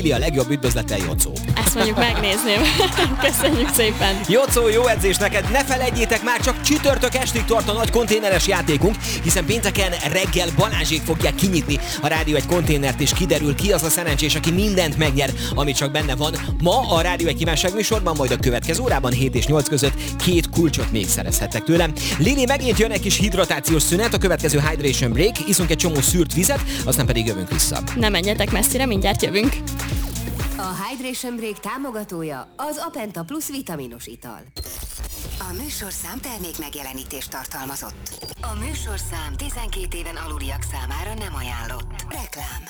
A legjobb üdvözlettel, Jocó. Ezt mondjuk megnézném. Köszönjük szépen. Jocó, jó edzés neked. Ne felejtjétek már, csak csütörtök estig tart a nagy konténeres játékunk, hiszen pénteken reggel Balázsék fogják kinyitni a Rádió egy konténert, és kiderül, ki az a szerencsés, aki mindent megnyer, ami csak benne van. Ma a Rádió egy kívánság műsorban, majd a következő órában 7 és 8 között 2 kulcsot még szerezhettek tőlem. Lili, megint jön egy kis hidratációs szünet, a következő hydration break, iszunk egy csomó szűrt vizet, aztán pedig jövünk vissza. Ne menjetek messzire, mindjárt jövünk. A Hydration Break támogatója az Apenta Plus vitaminos ital. A műsorszám termék megjelenítést tartalmazott. A műsorszám 12 éven aluliak számára nem ajánlott. Reklám.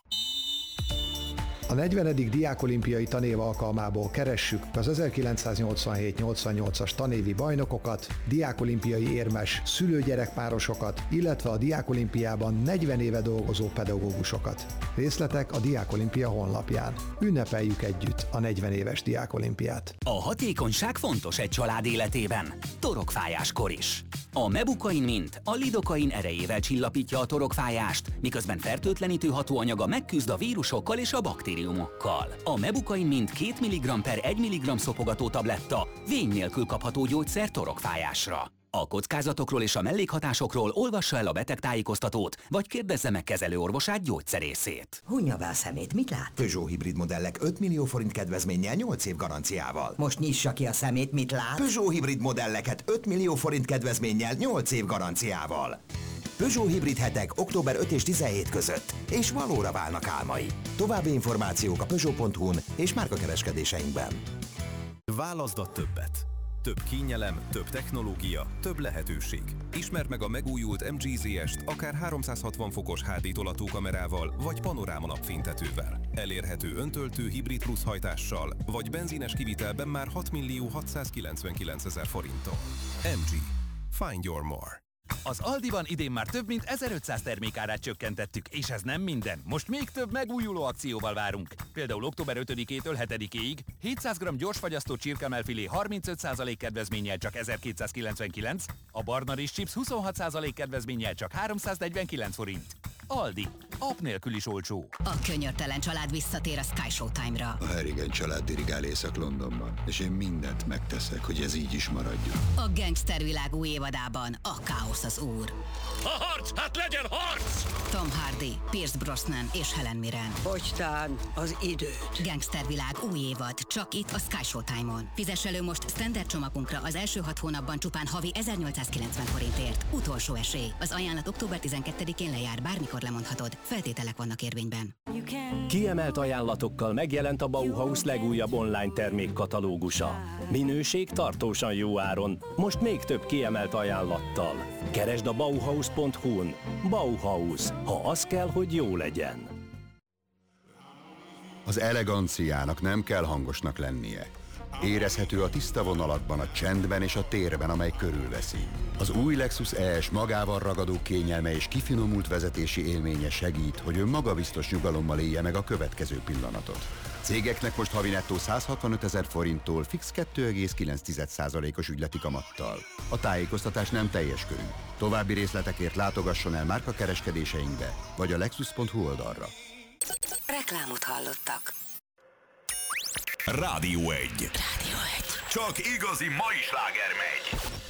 A 40. diákolimpiai tanév alkalmából keressük az 1987-88-as tanévi bajnokokat, diákolimpiai érmes szülő-gyerekpárosokat, illetve a diákolimpiában 40 éve dolgozó pedagógusokat. Részletek a Diákolimpia honlapján. Ünnepeljük együtt a 40 éves diákolimpiát. A hatékonyság fontos egy család életében. Torokfájáskor is. A Mebukain Mint a lidokain erejével csillapítja a torokfájást, miközben fertőtlenítő hatóanyaga megküzd a vírusokkal és a baktériumokkal. A Mebukain Mint 2 mg per 1 mg szopogató tabletta vény nélkül kapható gyógyszer torokfájásra. A kockázatokról és a mellékhatásokról olvassa el a betegtájékoztatót, vagy kérdezze meg kezelőorvosát, gyógyszerészét. Hunja be a szemét, mit lát? Peugeot hibrid modellek 5 millió forint kedvezménnyel 8 év garanciával. Most nyissa ki a szemét, mit lát? Peugeot hibrid modelleket 5 millió forint kedvezménnyel 8 év garanciával. Peugeot hibrid hetek október 5 és 17 között, és valóra válnak álmai. További információk a Peugeot.hu-n és márkakereskedéseinkben. Válaszd a többet. Több kényelem, több technológia, több lehetőség. Ismerd meg a megújult MG ZS-t akár 360 fokos HD tolatókamerával vagy panoráma napfénytetővel. Elérhető öntöltő hibrid plusz hajtással, vagy benzines kivitelben már 6.699.000 forinttal. MG. Find your more. Az Aldiban idén már több mint 1500 termékárát csökkentettük, és ez nem minden. Most még több megújuló akcióval várunk. Például október 5-től 7-ig 700 g gyorsfagyasztó csirkemelfilé 35% kedvezménnyel csak 1299, a barna rizs chips 26% kedvezménnyel csak 349 forint. Aldi. App nélkül is olcsó. A könyörtelen család visszatér a Sky Showtime-ra. A Harrigan család dirigál Észak-Londonban, és én mindent megteszek, hogy ez így is maradjon. A gangstervilág új évadában a káosz az úr. A harc! Hát legyen harc! Tom Hardy, Pierce Brosnan és Helen Mirren. Fogytán az időt. Gangstervilág új évad, csak itt a Sky Showtime-on. Fizess elő most standard csomagunkra az első 6 hónapban csupán havi 1890 forintért. Utolsó esély. Az ajánlat október 12-én lejár, bármikor lemondhatod. Feltételek vannak érvényben. Kiemelt ajánlatokkal megjelent a Bauhaus legújabb online termékkatalógusa. Minőség tartósan jó áron, most még több kiemelt ajánlattal. Keresd a Bauhaus.hu-n. Bauhaus, ha az kell, hogy jó legyen. Az eleganciának nem kell hangosnak lennie. Érezhető a tiszta vonalakban, a csendben és a térben, amely körülveszi. Az új Lexus ES magával ragadó kényelme és kifinomult vezetési élménye segít, hogy ön magabiztos nyugalommal élje meg a következő pillanatot. Cégeknek most havi nettó 165 000 forinttól fix 2,9%-os ügyleti kamattal. A tájékoztatás nem teljes körű. További részletekért látogasson el márkakereskedéseinkbe, vagy a lexus.hu oldalra. Reklámot hallottak. Rádió 1. Rádió 1. Csak igazi mai sláger megy.